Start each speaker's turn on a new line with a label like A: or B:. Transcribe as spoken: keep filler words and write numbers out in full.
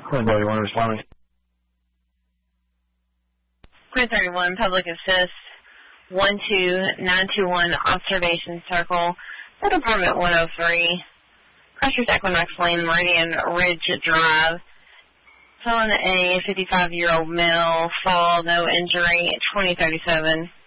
A: Anybody want to respond?
B: Queen thirty-one, Public Assist, one two nine two one Observation Circle, Federal Department one oh three, Crushers Equinox Lane, Meridian Ridge Drive. Telling a fifty-five-year-old male, fall, no injury, twenty thirty-seven.